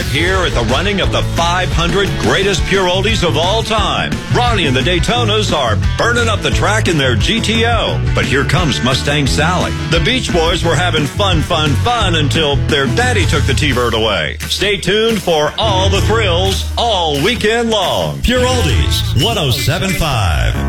here at the running of the 500 greatest pure oldies of all time. Ronnie and the Daytonas are burning up the track in their GTO. But here comes Mustang Sally. The Beach Boys were having fun until their daddy took the T-Bird away. Stay tuned for all the thrills all weekend long. Pure Oldies 107.5.